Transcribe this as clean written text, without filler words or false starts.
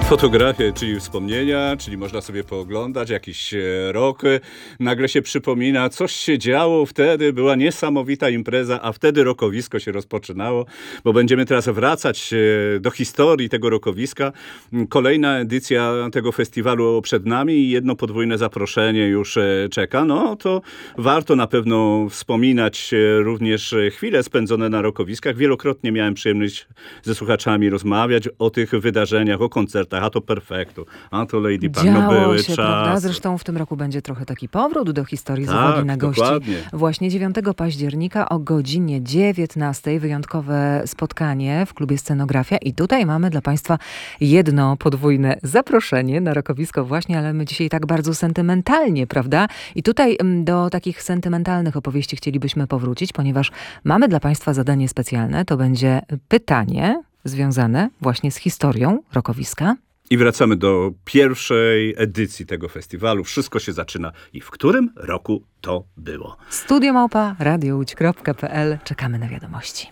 Fotografie, czyli wspomnienia, czyli można sobie pooglądać jakiś rok. Nagle się przypomina, coś się działo wtedy, była niesamowita impreza, a wtedy rokowisko się rozpoczynało, bo będziemy teraz wracać do historii tego rokowiska. Kolejna edycja tego festiwalu przed nami i jedno podwójne zaproszenie już czeka. No to warto na pewno wspominać również chwile spędzone na rokowiskach. Wielokrotnie miałem przyjemność ze słuchaczami rozmawiać o tych wydarzeniach, o koncertach, a to Perfektu, a to Lady Punk, no były się, prawda? czasy. Zresztą w tym roku będzie trochę taki powrót do historii z Tak, uwagi na gości. dokładnie. Właśnie 9 października o godzinie 19 wyjątkowe spotkanie w klubie Scenografia i tutaj mamy dla Państwa jedno podwójne zaproszenie na rokowisko właśnie, ale my dzisiaj tak bardzo sentymentalnie, prawda? I tutaj do takich sentymentalnych opowieści chcielibyśmy powrócić, ponieważ mamy dla Państwa zadanie specjalne. To będzie pytanie związane właśnie z historią rokowiska. I wracamy do pierwszej edycji tego festiwalu. Wszystko się zaczyna. I w którym roku to było? Studio@radiowódź.pl. Czekamy na wiadomości.